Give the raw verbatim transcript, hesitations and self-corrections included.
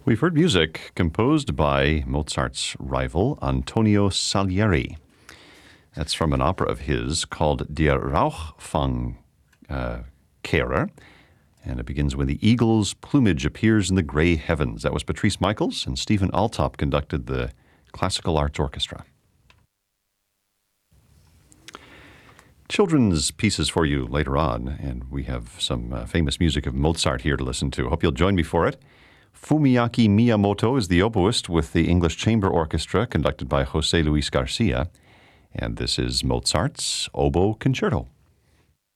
We've heard music composed by Mozart's rival, Antonio Salieri. That's from an opera of his called Der Rauchfangkehrer, uh, and it begins when the eagle's plumage appears in the gray heavens. That was Patrice Michaels, and Stephen Altop conducted the Classical Arts Orchestra. Children's pieces for you later on, and we have some uh, famous music of Mozart here to listen to. Hope you'll join me for it. Fumiaki Miyamoto is the oboist with the English Chamber Orchestra conducted by José Luis Garcia, and this is Mozart's Oboe Concerto.